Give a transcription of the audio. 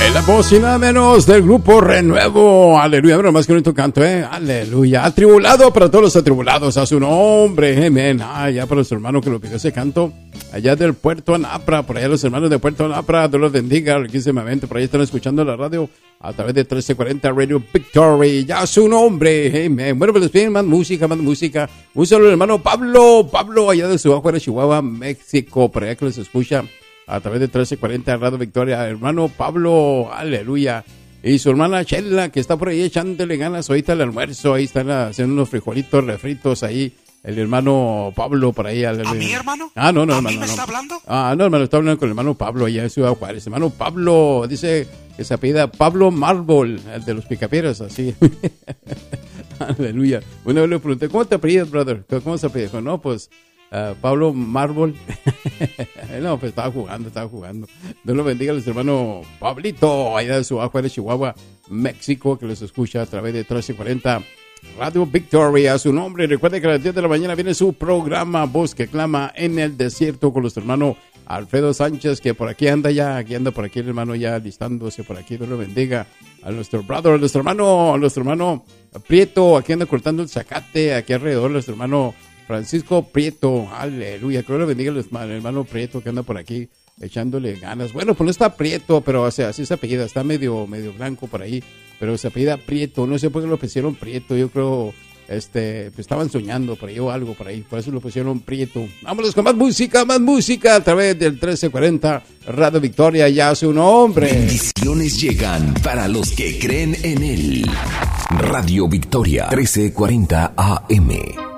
La voz y nada menos del grupo Renuevo. Aleluya, pero más que bonito canto, aleluya. Atribulado para todos los atribulados, a su nombre, amén. Ya para los hermanos que lo pidió ese canto, allá del Puerto Anapra, por allá los hermanos de Puerto Anapra, Dios los bendiga, riquísimamente. Por ahí están escuchando la radio a través de 1340 Radio Victory, ya a su nombre, amén. Bueno, pues les piden más música. Un saludo al hermano Pablo, allá de Ciudad Chihuahua, México, por allá que les escucha a través de 1340 Radio Victoria, hermano Pablo, aleluya. Y su hermana Chela, que está por ahí echándole ganas ahorita al almuerzo. Ahí están haciendo unos frijolitos refritos ahí. El hermano Pablo por ahí. ¿A mí, hermano? No, ¿A hermano. mí me está hablando? No, hermano, está hablando con el hermano Pablo allá en Ciudad Juárez. Hermano Pablo, dice que se apellida Pablo Marble, el de los Picapiedras, así. Aleluya. Una vez le pregunté, ¿cómo te apellidas, brother? ¿Cómo se apellida? No, pues... Pablo Marble. No, pues estaba jugando. Dios lo bendiga a los hermanos Pablito, allá de Ciudad Juárez, Chihuahua, México, que los escucha a través de 1340 Radio Victory, a su nombre. Recuerde que a las 10 de la mañana viene su programa Voz que Clama en el Desierto con los hermanos Alfredo Sánchez, que por aquí anda por aquí el hermano ya listándose por aquí. Dios lo bendiga a nuestro brother, a nuestro hermano Prieto, aquí anda cortando el zacate, aquí alrededor, nuestro hermano Francisco Prieto, aleluya, que Dios le bendiga al hermano Prieto que anda por aquí echándole ganas. Bueno, pues no está Prieto, pero o sea, así se apellida, está medio blanco por ahí, pero se apellida Prieto, no sé por qué lo pusieron Prieto, yo creo, pues estaban soñando por ahí o algo por ahí, por eso lo pusieron Prieto. Vámonos con más música a través del 1340 Radio Victoria, ya su nombre. Bendiciones llegan para los que creen en él. Radio Victoria, 1340 AM.